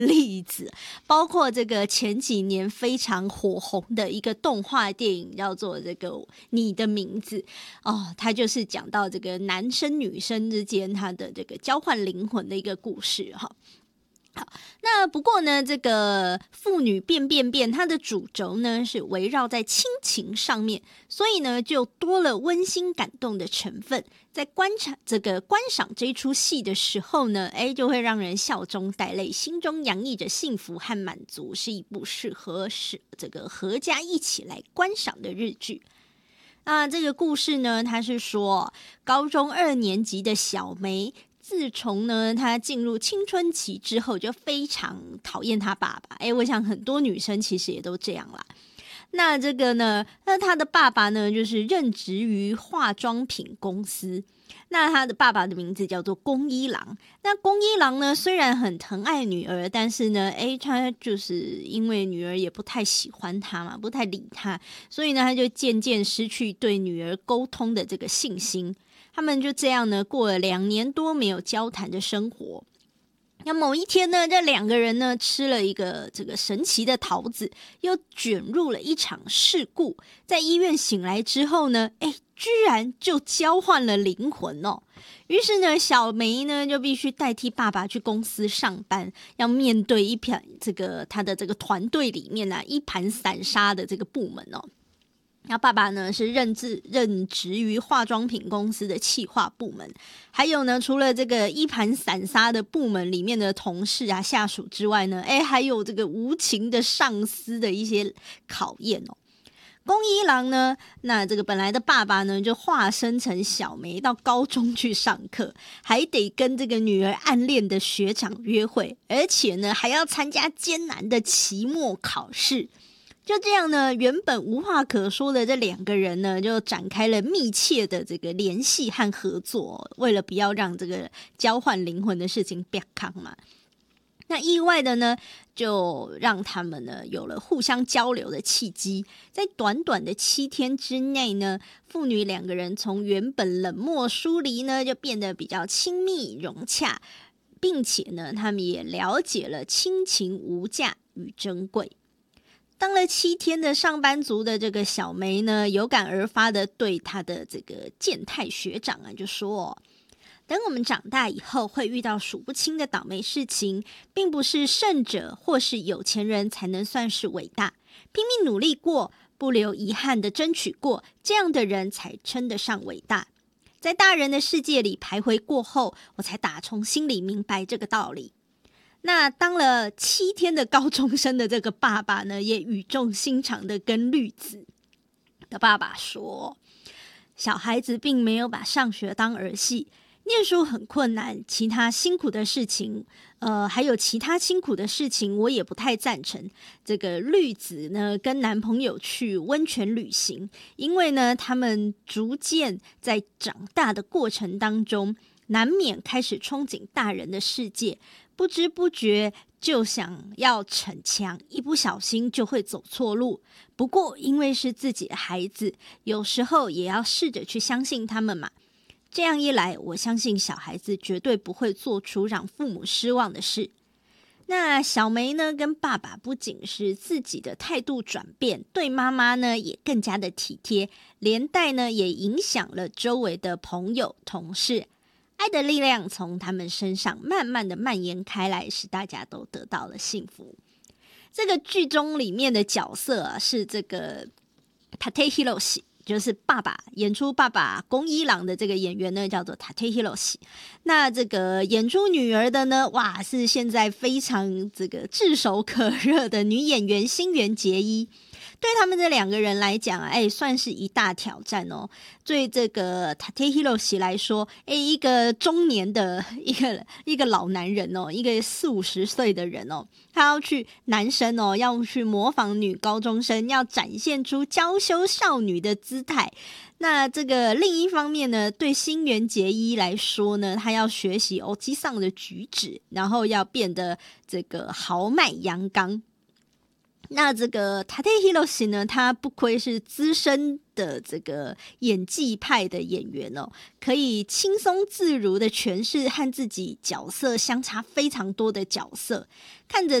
例子，包括这个前几年非常火红的一个动画电影，叫做这个你的名字哦，它就是讲到这个男生女生之间他的这个交换灵魂的一个故事哈。好，那不过呢，这个妇女变变变，它的主轴呢是围绕在亲情上面，所以呢就多了温馨感动的成分。在观赏这一出戏的时候呢，就会让人笑中带泪，心中洋溢着幸福和满足，是一部适合这个合家一起来观赏的日剧。那这个故事呢，它是说高中2年级的小梅。自从呢，她进入青春期之后，就非常讨厌她爸爸。我想很多女生其实也都这样啦。那这个呢，那她的爸爸呢，就是任职于化妆品公司。那他的爸爸的名字叫做宫一郎。那宫一郎呢，虽然很疼爱女儿，但是呢，他就是因为女儿也不太喜欢他嘛，不太理他，所以呢，他就渐渐失去对女儿沟通的这个信心。他们就这样呢，过了2年多没有交谈的生活。那某一天呢，这2个人呢吃了一个这个神奇的桃子，又卷入了一场事故。在医院醒来之后呢，居然就交换了灵魂哦。于是呢，小梅呢就必须代替爸爸去公司上班，要面对他的这个团队里面啊一盘散沙的这个部门哦。那爸爸呢是任职于化妆品公司的企划部门，还有呢，除了这个一盘散沙的部门里面的同事啊下属之外呢，还有这个无情的上司的一些考验哦。宫一郎呢，那这个本来的爸爸呢，就化身成小梅到高中去上课，还得跟这个女儿暗恋的学长约会，而且呢还要参加艰难的期末考试。就这样呢，原本无话可说的这2个人呢，就展开了密切的这个联系和合作，为了不要让这个交换灵魂的事情变康嘛。那意外的呢，就让他们呢有了互相交流的契机。在短短的7天之内呢，父女2个人从原本冷漠疏离呢，就变得比较亲密融洽，并且呢，他们也了解了亲情无价与珍贵。当了7天的上班族的这个小梅呢，有感而发的对她的这个健太学长啊，就说等我们长大以后会遇到数不清的倒霉事情，并不是胜者或是有钱人才能算是伟大，拼命努力过，不留遗憾的争取过，这样的人才称得上伟大。在大人的世界里徘徊过后，我才打从心里明白这个道理。那当了7天的高中生的这个爸爸呢，也语重心长的跟绿子的爸爸说，小孩子并没有把上学当儿戏，念书很困难，其他辛苦的事情我也不太赞成。这个绿子呢跟男朋友去温泉旅行，因为呢他们逐渐在长大的过程当中，难免开始憧憬大人的世界，不知不觉就想要逞强，一不小心就会走错路。不过因为是自己的孩子，有时候也要试着去相信他们嘛。这样一来，我相信小孩子绝对不会做出让父母失望的事。那小梅呢，跟爸爸不仅是自己的态度转变，对妈妈呢也更加的体贴，连带呢也影响了周围的朋友同事。爱的力量从他们身上慢慢的蔓延开来，使大家都得到了幸福。这个剧中里面的角色啊，是这个 Tate Hiroshi， 就是演出爸爸宫一郎的这个演员呢，叫做 Tate Hiroshi。那这个演出女儿的呢，哇，是现在非常这个炙手可热的女演员新垣结衣。对他们这2个人来讲，算是一大挑战哦。对这个 Tate Hiroshi 来说，一个中年的一个老男人哦，一个40-50岁的人哦，他男生哦，要去模仿女高中生，要展现出娇羞少女的姿态。那这个另一方面呢，对新垣结衣来说呢，他要学习欧吉桑的举止，然后要变得这个豪迈阳刚。 那这个 Tate Hiroshi 呢，他不愧是资深的这个演技派的演员哦，可以轻松自如的诠释和自己角色相差非常多的角色，看着